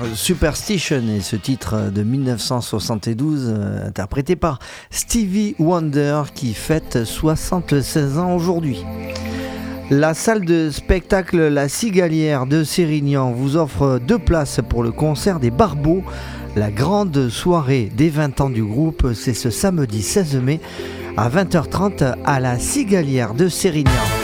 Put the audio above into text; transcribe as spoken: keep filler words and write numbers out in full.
Superstition et ce titre de dix-neuf cent soixante-douze euh, interprété par Stevie Wonder qui fête soixante-seize ans aujourd'hui. La salle de spectacle La Cigalière de Sérignan vous offre deux places pour le concert des Barbeaux. La grande soirée des vingt ans du groupe, c'est ce samedi seize mai à vingt heures trente à La Cigalière de Sérignan.